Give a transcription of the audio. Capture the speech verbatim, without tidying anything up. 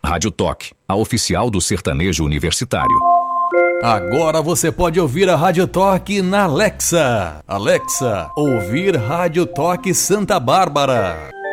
Rádio Toque, a oficial do sertanejo universitário. Agora você pode ouvir a Rádio Toque na Alexa. Alexa, ouvir Rádio Toque Santa Bárbara.